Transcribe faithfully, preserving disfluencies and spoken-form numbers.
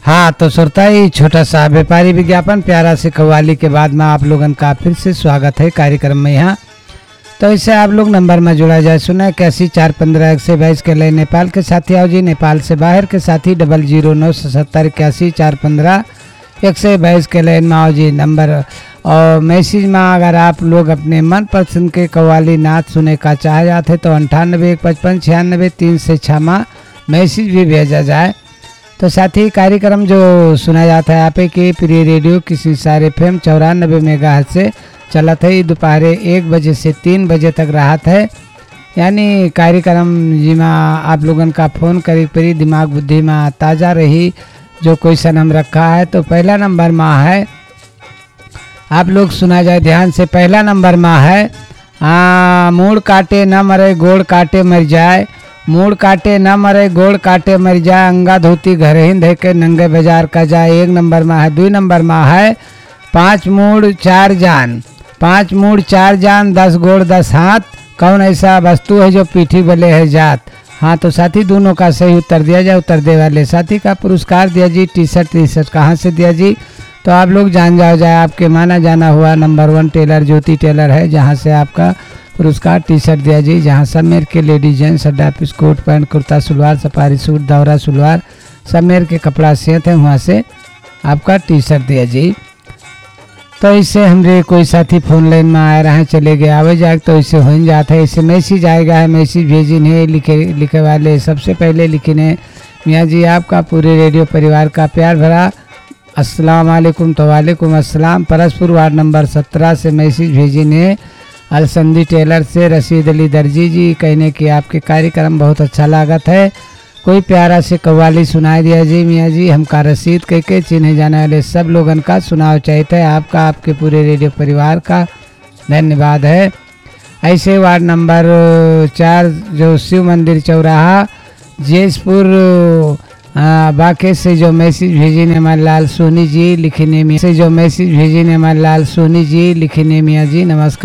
हाँ तो श्रोता ही छोटा सा व्यापारी विज्ञापन प्यारा से कव्वाली के बाद में आप लोगन का फिर से स्वागत है कार्यक्रम में। यहाँ तो इससे आप लोग नंबर में जुड़ा जाए सुना इक्यासी चार पंद्रह एक सौ बाईस के लिए नेपाल के साथी आओ जी, नेपाल से बाहर के साथी डबल जीरो नौ सौ सत्तर इक्यासी चार पंद्रह एक सौ बाईस के लाइन में आओ जी नंबर। और मैसेज में अगर आप लोग अपने मनपसंद के कव्वाली नाच सुने का चाह जाते तो अंठानबे एक पचपन छियानबे तीन से छः माह मैसेज भी भेजा जाए। तो साथ ही कार्यक्रम जो सुना जाता है आप के प्रिय रेडियो किसी सारे फेम चौरानबे मेगा से चलत है दोपहर एक बजे से तीन बजे तक राहत है। यानी कार्यक्रम जिमा आप लोगन का फ़ोन करीब करीब दिमाग बुद्धि में ताज़ा रही। जो क्वेश्चन हम रखा है तो पहला नंबर में है, आप लोग सुना जाए ध्यान से। पहला नंबर में है आ, मूड़ काटे न मरे गोड़ काटे मर जाए, मूड़ काटे न मरे गोड़ काटे मर जाए, अंगा धोती घर ही धे के नंगे बाजार का जाए। एक नंबर में है। दो नंबर में है पाँच मूड़ चार जान, पाँच मूड़ चार जान दस गोड़ दस हाथ, कौन ऐसा वस्तु है जो पीठी बले है जात। हाँ तो साथी दोनों का सही उत्तर दिया जाए। उत्तर दे वाले साथी का पुरस्कार दिया G T shirt T shirt कहाँ से दिया जी तो आप लोग जान जाओ जाए। आपके माना जाना हुआ नंबर वन टेलर ज्योति टेलर है जहाँ से आपका पुरस्कार टी शर्ट दिया जी, जहाँ सब मेर के लेडीज जेंट्स अड्डा piece coat pant kurta salwar safari suit दौरा सलवार सब मेर के कपड़ा सेत है वहाँ से आपका टी शर्ट दिया जी। तो इससे हमारे कोई साथी फोन लाइन में आ रहे हैं चले गए आवे जाए तो इससे हो जाता है। इससे मैसेज आएगा है, मैसेज भेजी ने लिखे लिखे वाले सबसे पहले लिखे ने मियाँ जी आपका पूरे रेडियो परिवार का प्यार भरा अस्सलाम वालेकुम। तो वालेकुम अस्सलाम। परसपुर वार्ड नंबर सत्रह से मैसेज भेजी ने अलसंदी टेलर से रशीद अली दर्जी जी कहने की आपके कार्यक्रम बहुत अच्छा लागत है, कोई प्यारा से कव्वाली सुनाई दिया जी मियाँ जी। हमका रसीद कह के चिन्हे जाने वाले सब लोगन का सुनाव चाहते हैं आपका आपके पूरे रेडियो परिवार का धन्यवाद है। ऐसे वार्ड नंबर चार जो शिव मंदिर चौराहा जयपुर बाके से जो मैसेज भेजी ने हमारे लाल सोनी जी लिखने में से जो मैसेज भेजी ने हमारे लाल सोनी जी लिखने मियाँ जी नमस्कार।